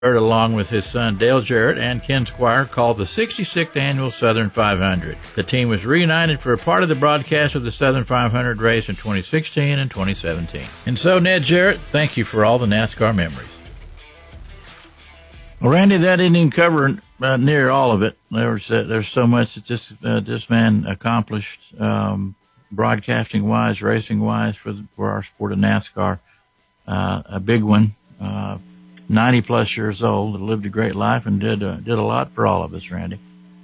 along with his son Dale Jarrett and Ken Squire, called the 66th Annual Southern 500. The team was reunited for a part of the broadcast of the Southern 500 race in 2016 and 2017. And so, Ned Jarrett, thank you for all the NASCAR memories. Well, Randy, that didn't even cover near all of it. There's so much that this man accomplished, broadcasting-wise, racing-wise, for our sport of NASCAR. A big one. 90-plus years old, lived a great life, and did a lot for all of us, Randy.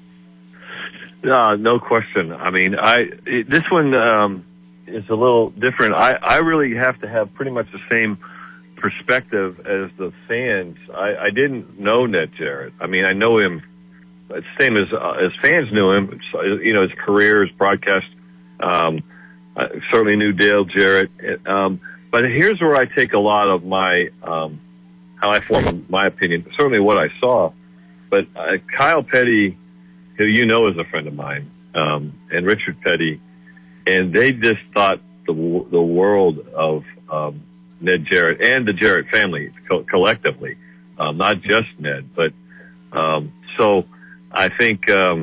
No question. I mean, this one is a little different. I really have to have pretty much the same perspective as the fans. I didn't know Ned Jarrett. I mean, I know him. It's the same as fans knew him. You know, his career, his broadcast. I certainly knew Dale Jarrett. But here's where I take a lot of my how I form my opinion. Certainly what I saw. But Kyle Petty, who you know is a friend of mine, and Richard Petty, and they just thought the world of Ned Jarrett and the Jarrett family collectively, not just Ned. But so I think, a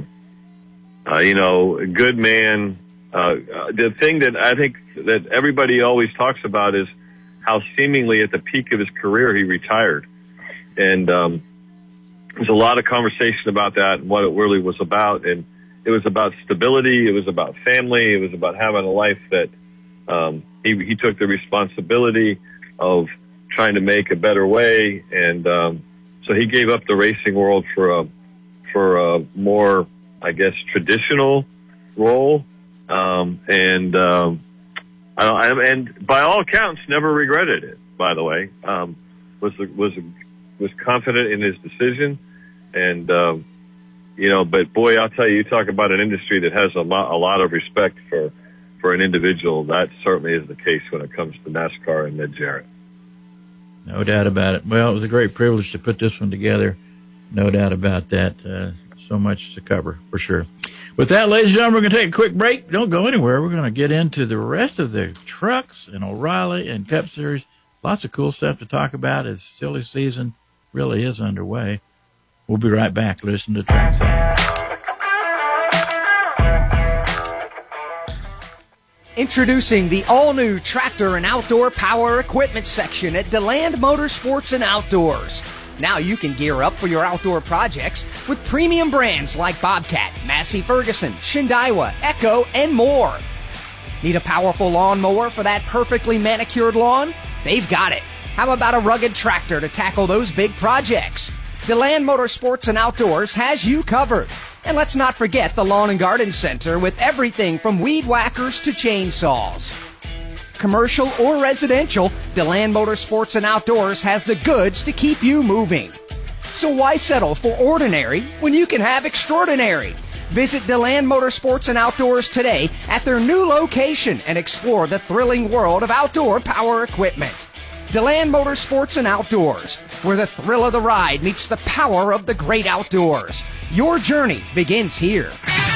good man. The thing that I think that everybody always talks about is how seemingly at the peak of his career he retired. And there's a lot of conversation about that and what it really was about. And it was about stability. It was about family. It was about having a life that he took the responsibility of trying to make a better way. And so he gave up the racing world for a more, I guess, traditional role. And by all accounts, never regretted it, by the way. Was confident in his decision. And, but boy, I'll tell you, you talk about an industry that has a lot of respect for an individual. That certainly is the case when it comes to NASCAR and Ned Jarrett. No doubt about it. Well, it was a great privilege to put this one together. No doubt about that. So much to cover, for sure. With that, ladies and gentlemen, we're going to take a quick break. Don't go anywhere. We're going to get into the rest of the trucks and O'Reilly and Cup Series. Lots of cool stuff to talk about as silly season really is underway. We'll be right back. Listen to Trackside. Introducing the all-new tractor and outdoor power equipment section at DeLand Motorsports and Outdoors. Now you can gear up for your outdoor projects with premium brands like Bobcat, Massey Ferguson, Shindaiwa, Echo, and more. Need a powerful lawnmower for that perfectly manicured lawn? They've got it. How about a rugged tractor to tackle those big projects? DeLand Motorsports and Outdoors has you covered. And let's not forget the Lawn and Garden Center with everything from weed whackers to chainsaws. Commercial or residential, DeLand Motorsports and Outdoors has the goods to keep you moving. So why settle for ordinary when you can have extraordinary? Visit DeLand Motorsports and Outdoors today at their new location and explore the thrilling world of outdoor power equipment. DeLand Motorsports and Outdoors, where the thrill of the ride meets the power of the great outdoors. Your journey begins here.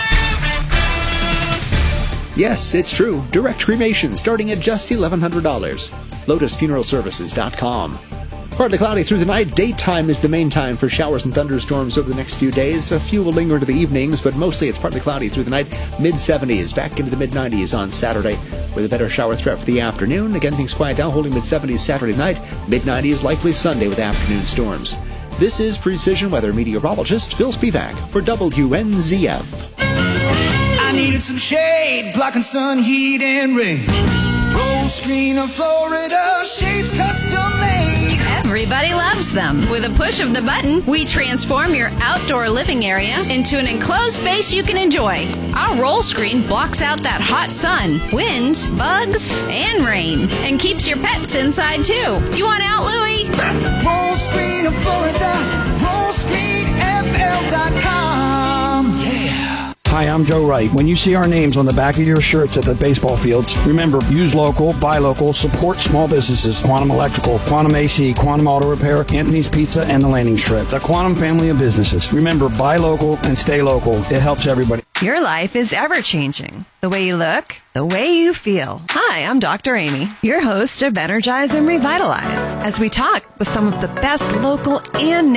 Yes, it's true. Direct cremation starting at just $1,100. LotusFuneralServices.com. Partly cloudy through the night. Daytime is the main time for showers and thunderstorms over the next few days. A few will linger into the evenings, but mostly it's partly cloudy through the night. Mid-70s, back into the mid-90s on Saturday, with a better shower threat for the afternoon. Again, things quiet down, holding mid-70s Saturday night. Mid-90s likely Sunday with afternoon storms. This is Precision Weather meteorologist Phil Spivak for WNZF. I needed some shade, blocking sun, heat, and rain. Roll screen of Florida, shades custom made. Everybody loves them. With a push of the button, we transform your outdoor living area into an enclosed space you can enjoy. Our roll screen blocks out that hot sun, wind, bugs, and rain, and keeps your pets inside too. You want out, Louie? Roll screen of Florida, rollscreenfl.com. Yeah. Hi, I'm Joe Wright. When you see our names on the back of your shirts at the baseball fields, remember, use local, buy local, support small businesses. Quantum Electrical, Quantum AC, Quantum Auto Repair, Anthony's Pizza, and the Landing Strip. The Quantum family of businesses. Remember, buy local and stay local. It helps everybody. Your life is ever-changing. The way you look, the way you feel. Hi, I'm Dr. Amy, your host of Energize and Revitalize, as we talk with some of the best local and